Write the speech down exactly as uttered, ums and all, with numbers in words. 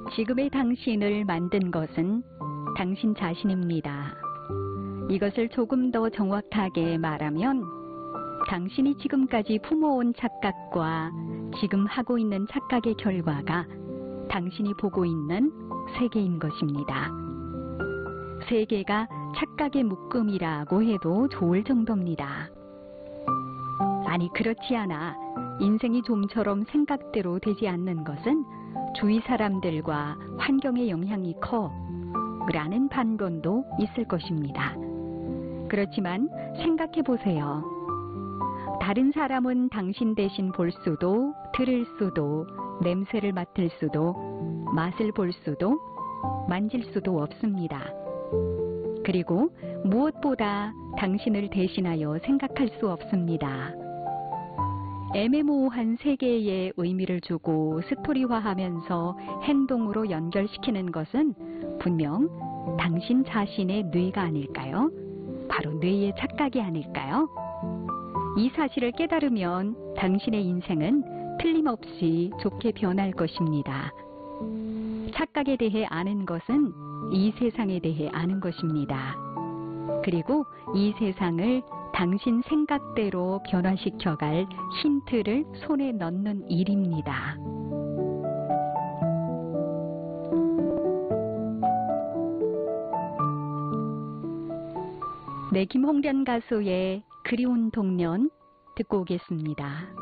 지금의 당신을 만든 것은 당신 자신입니다. 이것을 조금 더 정확하게 말하면 당신이 지금까지 품어온 착각과 지금 하고 있는 착각의 결과가 당신이 보고 있는 세계인 것입니다. 세계가 착각의 묶음이라고 해도 좋을 정도입니다. 아니, 그렇지 않아 인생이 좀처럼 생각대로 되지 않는 것은 주위 사람들과 환경의 영향이 커 라는 반론도 있을 것입니다. 그렇지만 생각해 보세요. 다른 사람은 당신 대신 볼 수도, 들을 수도, 냄새를 맡을 수도, 맛을 볼 수도, 만질 수도 없습니다. 그리고 무엇보다 당신을 대신하여 생각할 수 없습니다. 애매모호한 세계에 의미를 주고 스토리화하면서 행동으로 연결시키는 것은 분명 당신 자신의 뇌가 아닐까요? 바로 뇌의 착각이 아닐까요? 이 사실을 깨달으면 당신의 인생은 틀림없이 좋게 변할 것입니다. 착각에 대해 아는 것은 이 세상에 대해 아는 것입니다. 그리고 이 세상을 당신 생각대로 변화시켜갈 힌트를 손에 넣는 일입니다. 네, 김홍련 가수의 그리운 동년 듣고 오겠습니다.